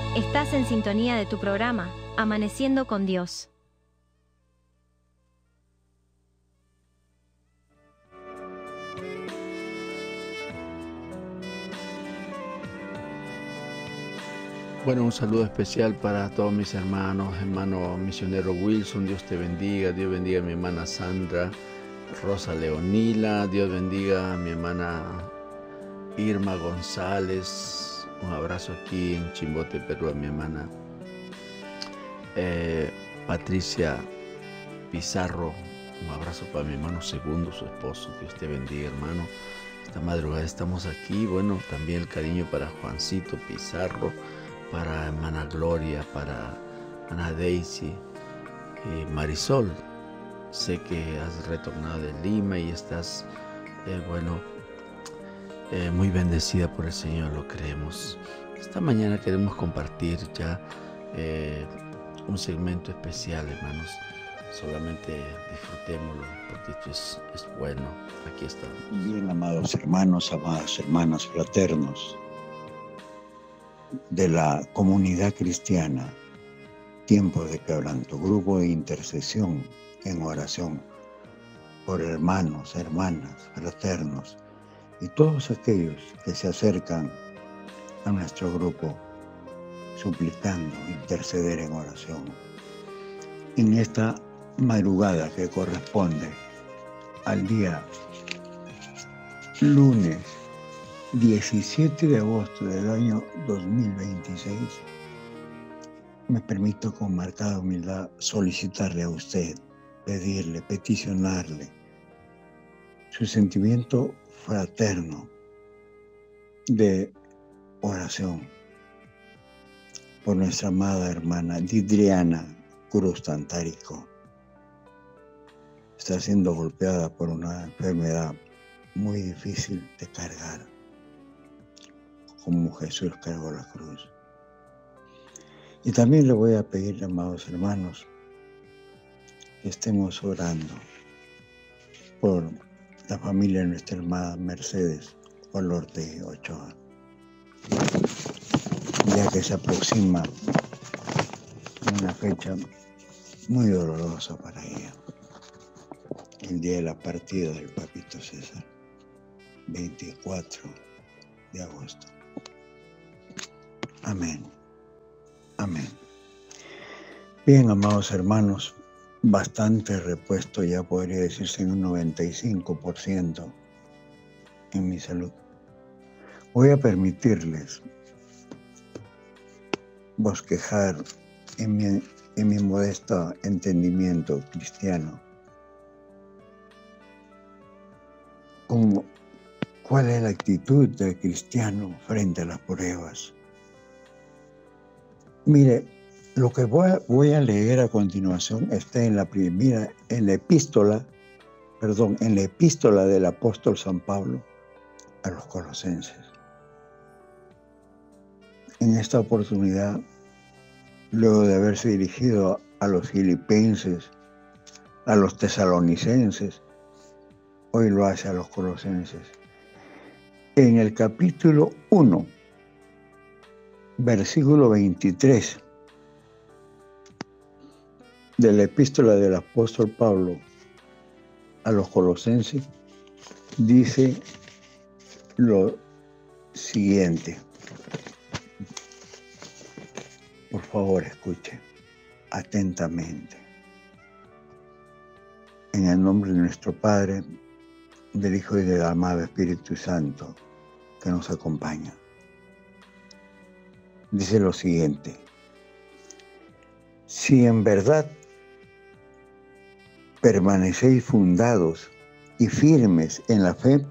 Estás en sintonía de tu programa, Amaneciendo con Dios. Bueno, un saludo especial para todos mis hermanos, hermano misionero Wilson, Dios te bendiga, Dios bendiga a mi hermana Sandra, Rosa Leonila, Dios bendiga a mi hermana Irma González, un abrazo aquí en Chimbote, Perú, a mi hermana Patricia Pizarro, un abrazo para mi hermano Segundo, su esposo, Dios te bendiga, hermano. Esta madrugada estamos aquí, bueno, también el cariño para Juancito Pizarro, para hermana Gloria, para Ana Daisy, Marisol. Sé que has retornado de Lima y estás, muy bendecida por el Señor, lo creemos. Esta mañana queremos compartir ya un segmento especial, hermanos. Solamente disfrutémoslo porque esto es bueno. Aquí estamos. Bien, amados hermanos, amadas hermanas, fraternos de la comunidad cristiana, tiempo de quebranto, grupo de intercesión en oración por hermanos, hermanas, fraternos y todos aquellos que se acercan a nuestro grupo suplicando interceder en oración. En esta madrugada que corresponde al día lunes 17 de agosto del año 2026, me permito con marcada humildad solicitarle a usted, pedirle, peticionarle su sentimiento fraterno de oración por nuestra amada hermana Didriana Cruz Tantarico. Está siendo golpeada por una enfermedad muy difícil de cargar, como Jesús cargó la cruz. Y también le voy a pedir, amados hermanos, que estemos orando por la familia de nuestra hermana Mercedes Olorte Ochoa, ya que se aproxima una fecha muy dolorosa para ella, el día de la partida del papito César, 24 de agosto. Amén. Amén. Bien, amados hermanos, bastante repuesto, ya podría decirse en un 95% en mi salud. Voy a permitirles bosquejar en mi modesto entendimiento cristiano cuál es la actitud del cristiano frente a las pruebas. Mire, lo que voy a leer a continuación está en la epístola del apóstol San Pablo a los colosenses. En esta oportunidad, luego de haberse dirigido a los filipenses, a los tesalonicenses, hoy lo hace a los colosenses. En el capítulo 1, versículo 23 de la epístola del apóstol Pablo a los colosenses, dice lo siguiente. Por favor, escuche atentamente. En el nombre de nuestro Padre, del Hijo y del amado Espíritu Santo que nos acompaña. Dice lo siguiente: si en verdad permanecéis fundados y firmes en la fe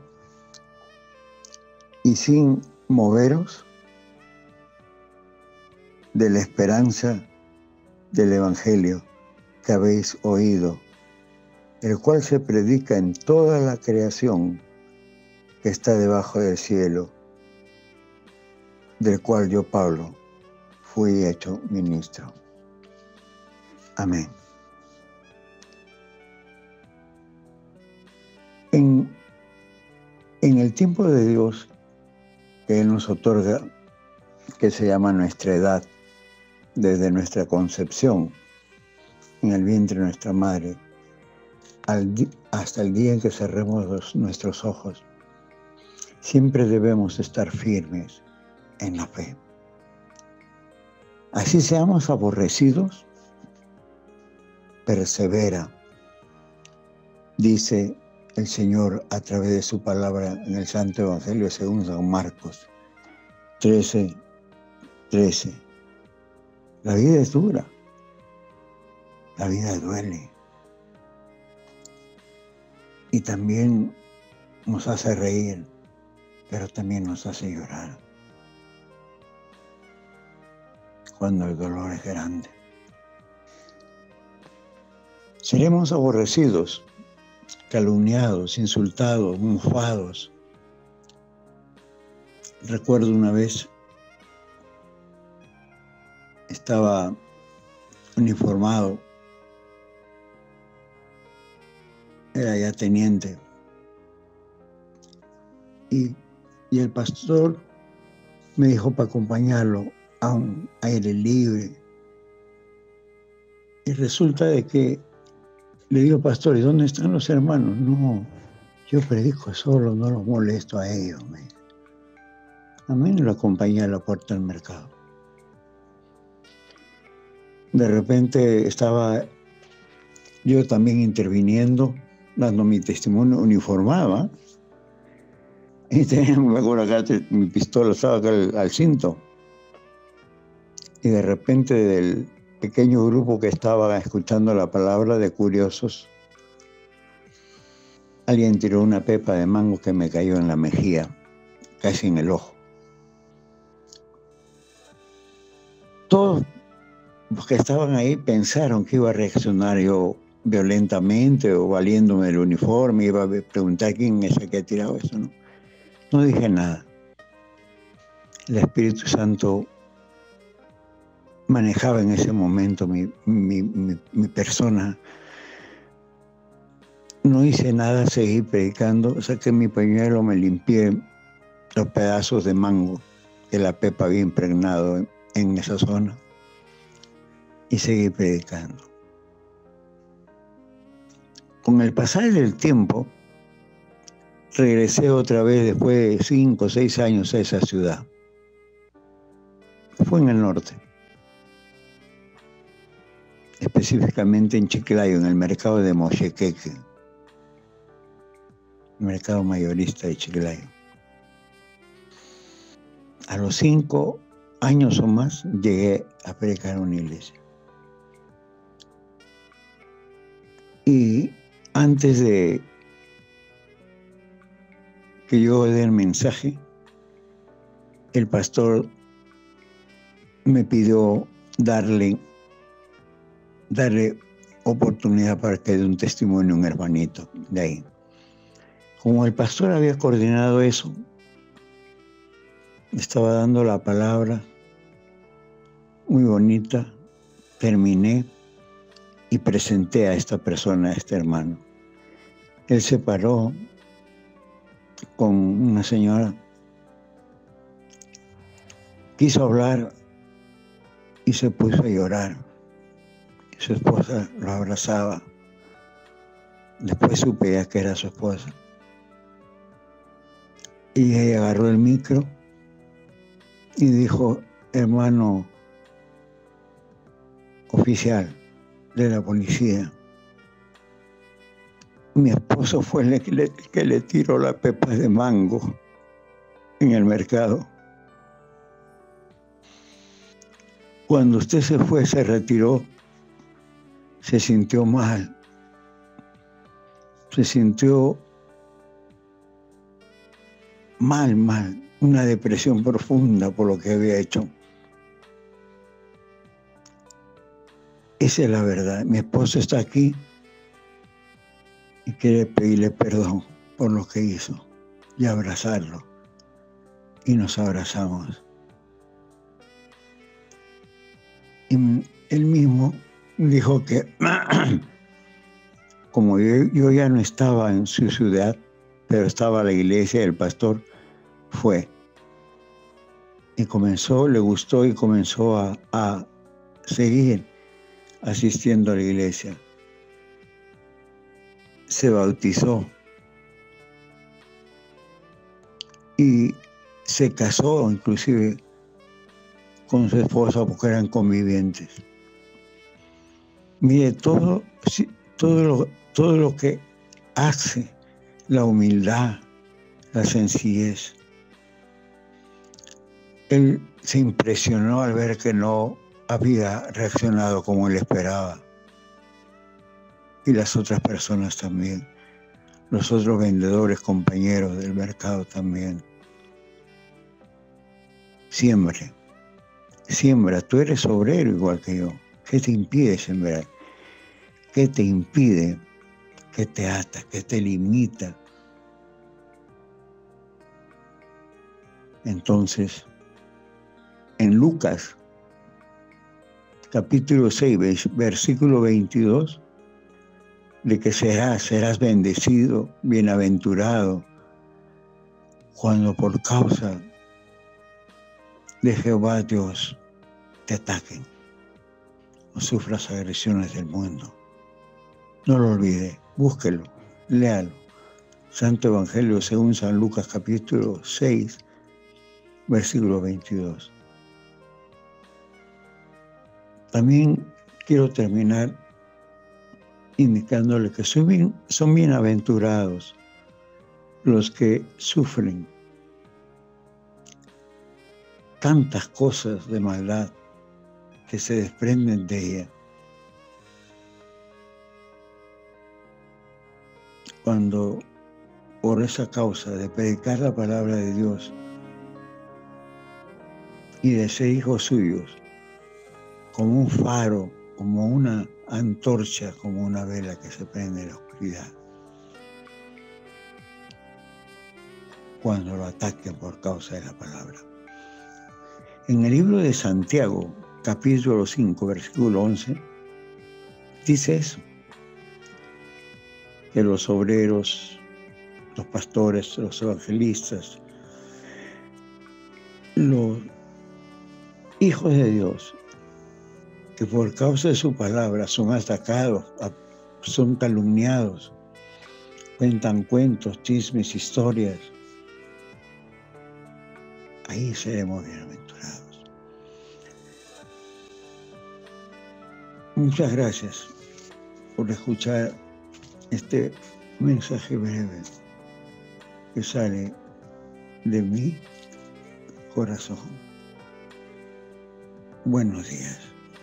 y sin moveros de la esperanza del Evangelio que habéis oído, el cual se predica en toda la creación que está debajo del cielo, del cual yo, Pablo, fui hecho ministro. Amén. En el tiempo de Dios que Él nos otorga, que se llama nuestra edad, desde nuestra concepción en el vientre de nuestra madre hasta el día en que cerremos nuestros ojos, siempre debemos estar firmes en la fe. Así seamos aborrecidos, persevera, dice el Señor a través de su palabra en el Santo Evangelio según San Marcos 13:13. La vida es dura, la vida duele y también nos hace reír, pero también nos hace llorar cuando el dolor es grande. Seremos aborrecidos, calumniados, insultados, mofados. Recuerdo una vez, estaba uniformado, era ya teniente, y el pastor me dijo para acompañarlo a un aire libre. Y resulta de que le digo, pastor, ¿y dónde están los hermanos? No, yo predico solo, no los molesto a ellos. A mí lo acompañé a la puerta del mercado. De repente estaba yo también interviniendo, dando mi testimonio, uniformada. Y tenía, me acuerdo acá, mi pistola estaba acá al cinto. Y de repente del pequeño grupo que estaba escuchando la palabra de curiosos, alguien tiró una pepa de mango que me cayó en la mejilla, casi en el ojo. Todos los que estaban ahí pensaron que iba a reaccionar yo violentamente o valiéndome del uniforme, iba a preguntar quién es el que ha tirado eso. No dije nada. El Espíritu Santo manejaba en ese momento mi persona. No hice nada, seguí predicando, saqué mi pañuelo, me limpié los pedazos de mango que la pepa había impregnado en esa zona y seguí predicando. Con el pasar del tiempo, regresé otra vez después de 5 o 6 años a esa ciudad. Fue en el norte, específicamente en Chiclayo, en el mercado de Mochequeque, el mercado mayorista de Chiclayo. A los 5 años o más llegué a predicar en una iglesia. Y antes de que yo dé el mensaje, el pastor me pidió darle oportunidad para que dé un testimonio a un hermanito de ahí. Como el pastor había coordinado eso, estaba dando la palabra muy bonita, terminé y presenté a esta persona, a este hermano. Él se paró con una señora, quiso hablar y se puso a llorar. Su esposa lo abrazaba. Después supe ya que era su esposa. Y ella agarró el micro y dijo, hermano oficial de la policía, mi esposo fue el que le tiró la pepa de mango en el mercado. Cuando usted se fue, se retiró, se sintió mal, se sintió mal, una depresión profunda por lo que había hecho. Esa es la verdad. Mi esposo está aquí y quiere pedirle perdón por lo que hizo y abrazarlo. Y nos abrazamos. Y él mismo dijo que como yo ya no estaba en su ciudad, pero estaba la iglesia, el pastor fue. Y comenzó, le gustó y comenzó a seguir asistiendo a la iglesia. Se bautizó y se casó inclusive con su esposa porque eran convivientes. Mire, todo lo que hace la humildad, la sencillez. Él se impresionó al ver que no había reaccionado como él esperaba. Y las otras personas también. Los otros vendedores, compañeros del mercado también. Siembra. Tú eres obrero igual que yo. ¿Qué te impide sembrar? ¿Qué te impide? ¿Qué te ata? ¿Qué te limita? Entonces, en Lucas, capítulo 6, versículo 22, de que serás bendecido, bienaventurado, cuando por causa de Jehová Dios te ataquen o sufras agresiones del mundo. No lo olvide, búsquelo, léalo. Santo Evangelio según San Lucas, capítulo 6, versículo 22. También quiero terminar indicándole que son bienaventurados los que sufren tantas cosas de maldad que se desprenden de ella. Cuando por esa causa de predicar la palabra de Dios y de ser hijos suyos, como un faro, como una antorcha, como una vela que se prende en la oscuridad, cuando lo ataquen por causa de la palabra. En el libro de Santiago, capítulo 5, versículo 11, dice eso, que los obreros, los pastores, los evangelistas, los hijos de Dios, que por causa de su palabra son atacados, son calumniados, cuentan cuentos, chismes, historias, ahí seremos bienaventurados. Muchas gracias por escuchar este mensaje breve que sale de mi corazón. Buenos días.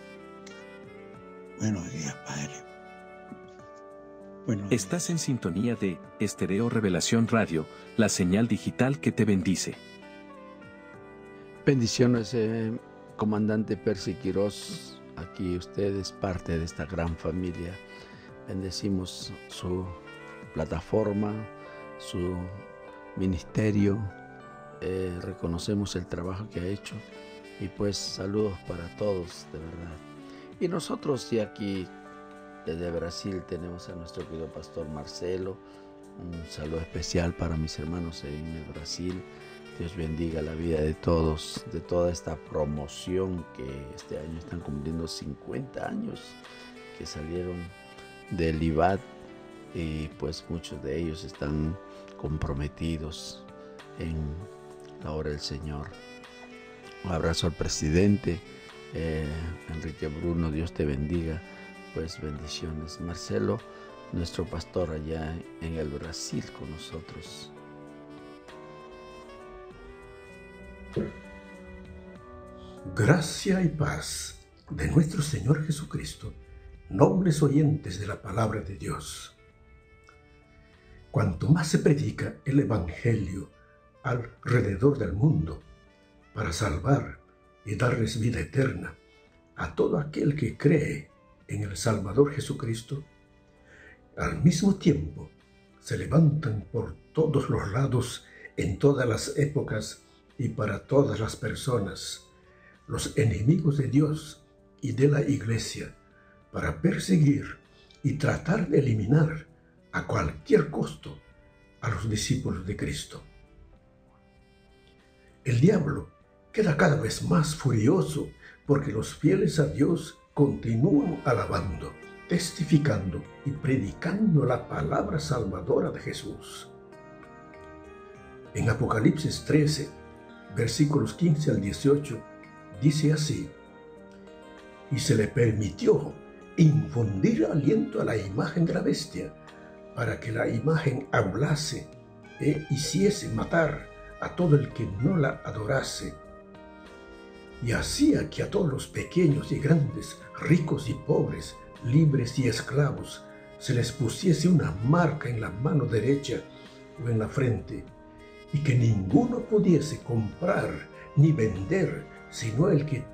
Buenos días, Padre. Buenos días. Estás en sintonía de Estéreo Revelación Radio, la señal digital que te bendice. Bendiciones, comandante Percy Quirós. Aquí usted es parte de esta gran familia. Bendecimos su plataforma, su ministerio. Reconocemos el trabajo que ha hecho. Y pues saludos para todos, de verdad. Y nosotros ya aquí desde Brasil tenemos a nuestro querido pastor Marcelo. Un saludo especial para mis hermanos en el Brasil. Dios bendiga la vida de todos, de toda esta promoción que este año están cumpliendo 50 años que salieron del IBAT, y pues muchos de ellos están comprometidos en la obra del Señor. Un abrazo al presidente Enrique Bruno, Dios te bendiga, pues bendiciones. Marcelo, nuestro pastor allá en el Brasil con nosotros. Gracia y paz de nuestro Señor Jesucristo, nobles oyentes de la palabra de Dios. Cuanto más se predica el Evangelio alrededor del mundo para salvar y darles vida eterna a todo aquel que cree en el Salvador Jesucristo, al mismo tiempo se levantan por todos los lados, en todas las épocas y para todas las personas, los enemigos de Dios y de la Iglesia, para perseguir y tratar de eliminar a cualquier costo a los discípulos de Cristo. El diablo queda cada vez más furioso porque los fieles a Dios continúan alabando, testificando y predicando la palabra salvadora de Jesús. En Apocalipsis 13, versículos 15 al 18, dice así: y se le permitió infundir aliento a la imagen de la bestia, para que la imagen hablase e hiciese matar a todo el que no la adorase. Y hacía que a todos los pequeños y grandes, ricos y pobres, libres y esclavos, se les pusiese una marca en la mano derecha o en la frente, y que ninguno pudiese comprar ni vender, sino el que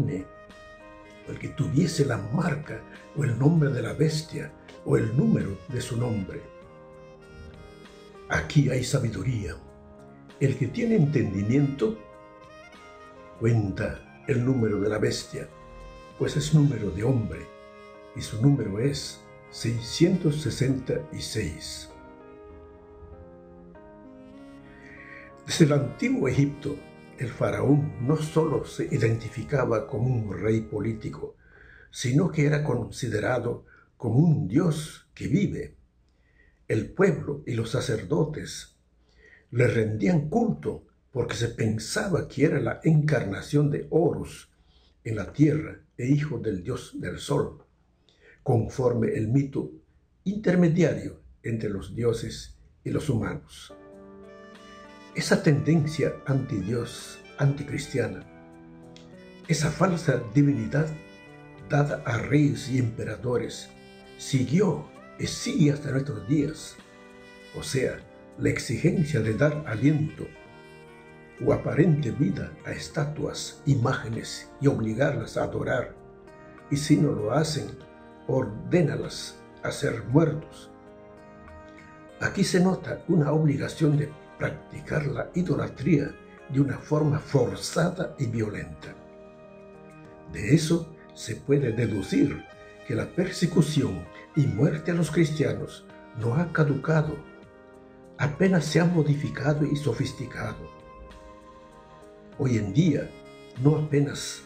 tuviese la marca o el nombre de la bestia o el número de su nombre. Aquí hay sabiduría. El que tiene entendimiento cuenta el número de la bestia, pues es número de hombre, y su número es 666. Desde el antiguo Egipto, el faraón no solo se identificaba como un rey político, sino que era considerado como un dios que vive. El pueblo y los sacerdotes le rendían culto porque se pensaba que era la encarnación de Horus en la tierra e hijo del dios del sol, conforme el mito intermediario entre los dioses y los humanos. Esa tendencia antidios, anticristiana, esa falsa divinidad dada a reyes y emperadores, siguió y sigue hasta nuestros días. O sea, la exigencia de dar aliento o aparente vida a estatuas, imágenes y obligarlas a adorar, y si no lo hacen, ordénalas a ser muertos. Aquí se nota una obligación de practicar la idolatría de una forma forzada y violenta. De eso se puede deducir que la persecución y muerte a los cristianos no ha caducado, apenas se ha modificado y sofisticado. Hoy en día no apenas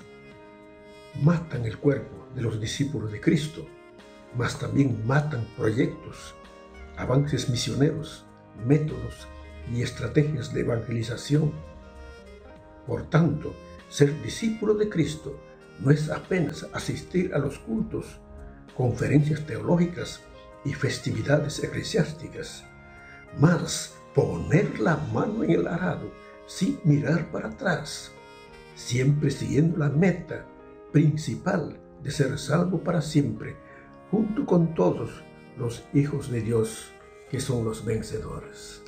matan el cuerpo de los discípulos de Cristo, mas también matan proyectos, avances misioneros, métodos y estrategias de evangelización. Por tanto, ser discípulo de Cristo no es apenas asistir a los cultos, conferencias teológicas y festividades eclesiásticas, mas poner la mano en el arado sin mirar para atrás, siempre siguiendo la meta principal de ser salvo para siempre, junto con todos los hijos de Dios que son los vencedores.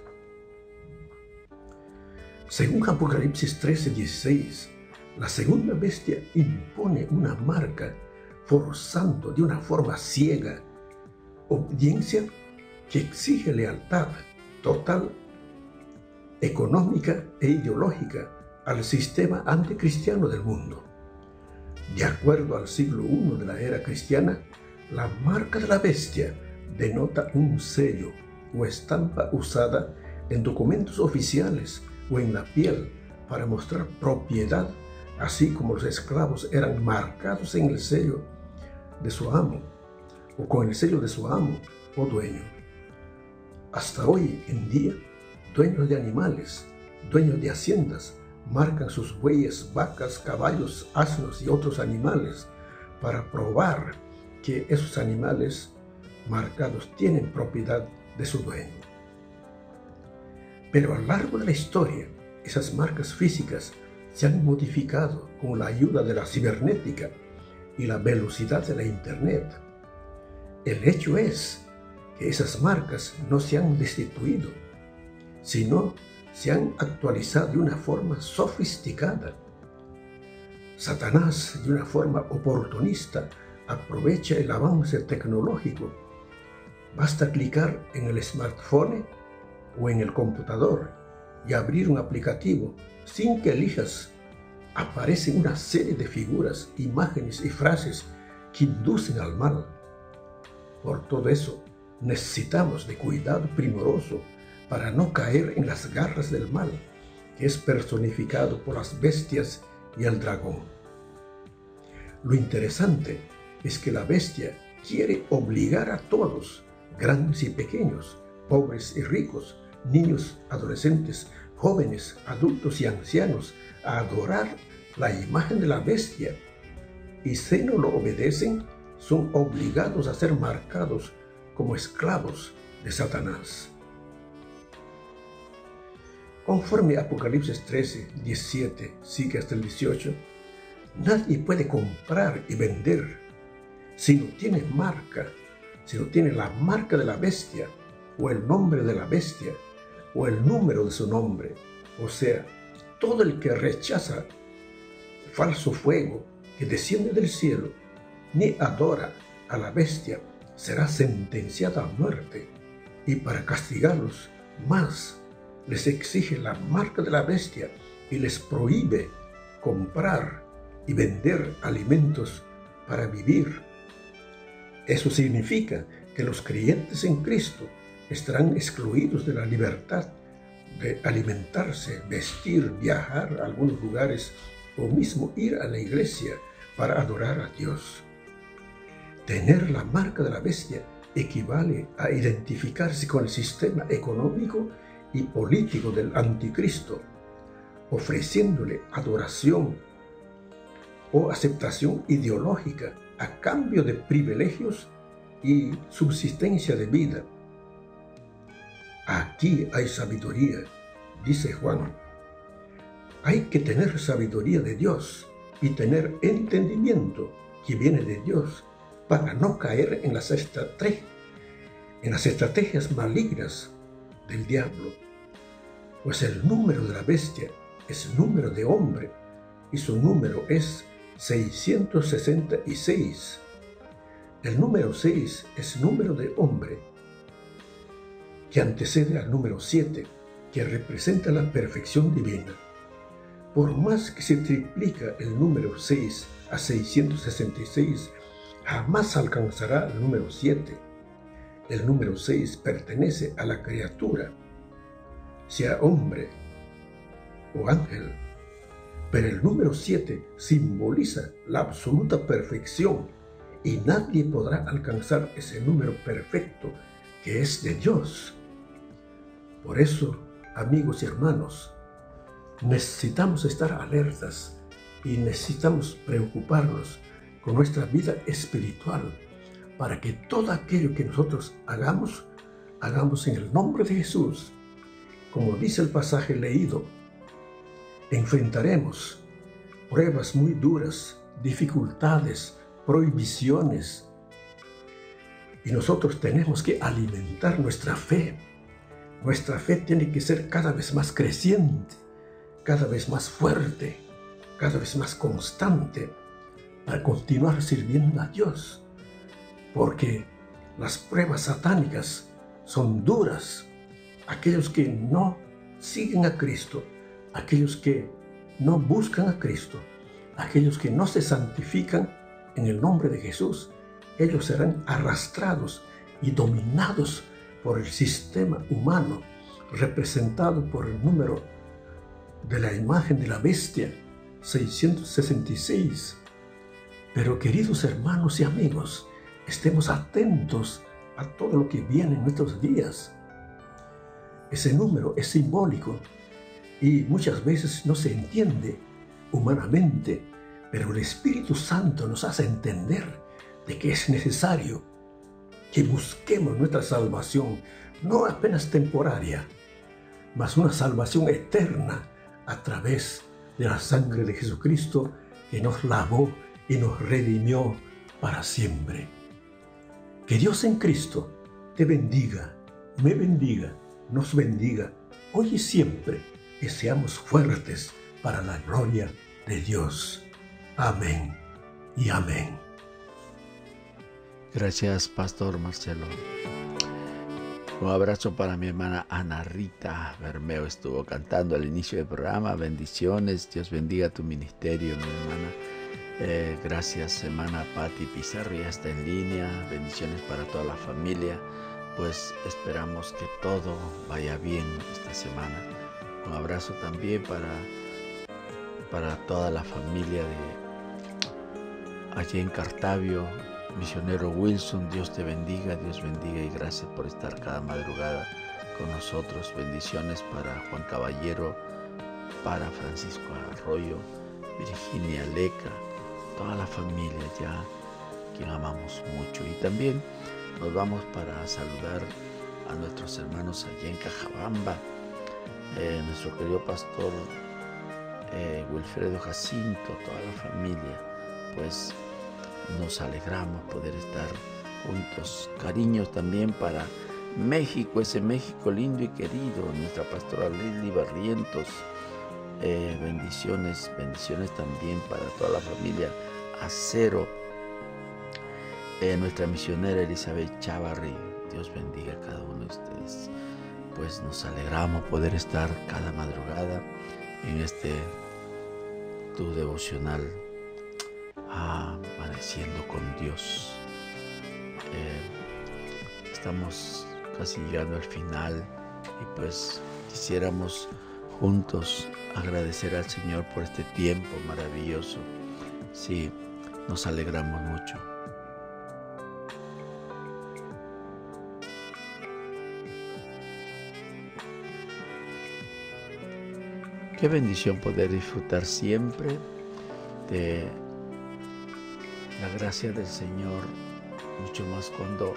Según Apocalipsis 13:16, la segunda bestia impone una marca, forzando de una forma ciega, obediencia que exige lealtad total, económica e ideológica al sistema anticristiano del mundo. De acuerdo al siglo I de la era cristiana, la marca de la bestia denota un sello o estampa usada en documentos oficiales o en la piel para mostrar propiedad, así como los esclavos eran marcados en el sello de su amo o con el sello de su amo o dueño. Hasta hoy en día, dueños de animales, dueños de haciendas, marcan sus bueyes, vacas, caballos, asnos y otros animales para probar que esos animales marcados tienen propiedad de su dueño. Pero a lo largo de la historia, esas marcas físicas se han modificado con la ayuda de la cibernética y la velocidad de la Internet. El hecho es que esas marcas no se han destituido, sino se han actualizado de una forma sofisticada. Satanás, de una forma oportunista, aprovecha el avance tecnológico. Basta clicar en el smartphone o en el computador y abrir un aplicativo sin que elijas. Aparecen una serie de figuras, imágenes y frases que inducen al mal. Por todo eso, necesitamos de cuidado primoroso para no caer en las garras del mal, que es personificado por las bestias y el dragón. Lo interesante es que la bestia quiere obligar a todos, grandes y pequeños, pobres y ricos, niños, adolescentes, jóvenes, adultos y ancianos, a adorar la imagen de la bestia. Y si no lo obedecen, son obligados a ser marcados como esclavos de Satanás. Conforme a Apocalipsis 13, 17, sigue hasta el 18, nadie puede comprar y vender si no tiene marca, si no tiene la marca de la bestia, o el nombre de la bestia, o el número de su nombre. O sea, todo el que rechaza el falso fuego que desciende del cielo, ni adora a la bestia, será sentenciado a muerte. Y para castigarlos más, les exige la marca de la bestia y les prohíbe comprar y vender alimentos para vivir. Eso significa que los creyentes en Cristo estarán excluidos de la libertad de alimentarse, vestir, viajar a algunos lugares o mismo ir a la iglesia para adorar a Dios. Tener la marca de la bestia equivale a identificarse con el sistema económico y político del anticristo, ofreciéndole adoración o aceptación ideológica a cambio de privilegios y subsistencia de vida. Aquí hay sabiduría, dice Juan. Hay que tener sabiduría de Dios y tener entendimiento que viene de Dios para no caer en las estrategias malignas del diablo. Pues el número de la bestia es número de hombre y su número es 666. El número 6 es número de hombre, que antecede al número 7, que representa la perfección divina. Por más que se triplica el número 6 a 666, jamás alcanzará el número 7. El número 6 pertenece a la criatura, sea hombre o ángel. Pero el número 7 simboliza la absoluta perfección y nadie podrá alcanzar ese número perfecto que es de Dios. Por eso, amigos y hermanos, necesitamos estar alertas y necesitamos preocuparnos con nuestra vida espiritual para que todo aquello que nosotros hagamos en el nombre de Jesús. Como dice el pasaje leído, enfrentaremos pruebas muy duras, dificultades, prohibiciones. Y nosotros tenemos que alimentar nuestra fe. Nuestra fe tiene que ser cada vez más creciente, cada vez más fuerte, cada vez más constante, para continuar sirviendo a Dios. Porque las pruebas satánicas son duras. Aquellos que no siguen a Cristo, aquellos que no buscan a Cristo, aquellos que no se santifican en el nombre de Jesús, ellos serán arrastrados y dominados por el sistema humano, representado por el número de la imagen de la bestia, 666. Pero queridos hermanos y amigos, estemos atentos a todo lo que viene en nuestros días. Ese número es simbólico y muchas veces no se entiende humanamente, pero el Espíritu Santo nos hace entender de que es necesario que busquemos nuestra salvación, no apenas temporaria, mas una salvación eterna a través de la sangre de Jesucristo que nos lavó y nos redimió para siempre. Que Dios en Cristo te bendiga, me bendiga, nos bendiga hoy y siempre, y seamos fuertes para la gloria de Dios. Amén y amén. Gracias, Pastor Marcelo. Un abrazo para mi hermana Ana Rita Bermeo. Estuvo cantando al inicio del programa. Bendiciones. Dios bendiga tu ministerio, mi hermana. Gracias, hermana Patti Pizarro. Ya está en línea. Bendiciones para toda la familia. Pues esperamos que todo vaya bien esta semana Un abrazo también para toda la familia de allí en Cartavio. Misionero Wilson, Dios te bendiga, Dios bendiga y gracias por estar cada madrugada con nosotros. Bendiciones para Juan Caballero, para Francisco Arroyo, Virginia Leca, toda la familia ya, quien amamos mucho. Y también nos vamos para saludar a nuestros hermanos allá en Cajabamba, nuestro querido pastor Wilfredo Jacinto, toda la familia, pues nos alegramos poder estar juntos. Cariños también para México, ese México lindo y querido, nuestra pastora Leslie Barrientos. Bendiciones también para toda la familia Acero. Nuestra misionera Elizabeth Chávarri, Dios bendiga a cada uno de ustedes. Pues nos alegramos poder estar cada madrugada en tu devocional, amaneciendo con Dios. Estamos casi llegando al final y pues quisiéramos juntos agradecer al Señor por este tiempo maravilloso. Sí, nos alegramos mucho. Qué bendición poder disfrutar siempre de la gracia del Señor, mucho más cuando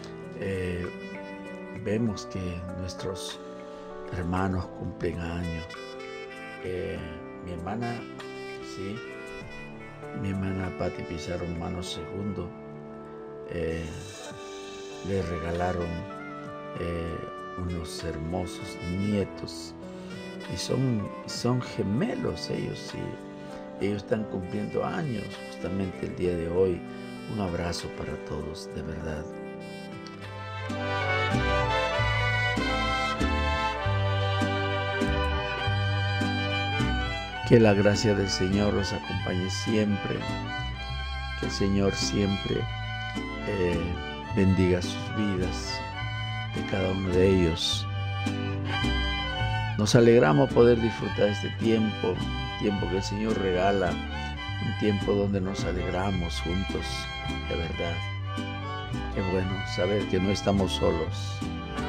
vemos que nuestros hermanos cumplen años. Mi hermana Pati Pizarro, hermano segundo, le regalaron unos hermosos nietos. Y son gemelos ellos, sí. Ellos están cumpliendo años justamente el día de hoy. Un abrazo para todos, de verdad. Que la gracia del Señor los acompañe siempre. Que el Señor siempre bendiga sus vidas, de cada uno de ellos. Nos alegramos poder disfrutar este tiempo que el Señor regala, un tiempo donde nos alegramos juntos, de verdad. Qué bueno saber que no estamos solos.